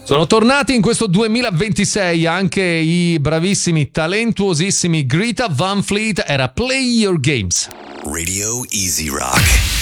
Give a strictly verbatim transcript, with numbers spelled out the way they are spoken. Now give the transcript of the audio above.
Sono tornati in questo duemilaventisei anche i bravissimi, talentuosissimi Greta Van Fleet, era Play Your Games. Radio Easy Rock.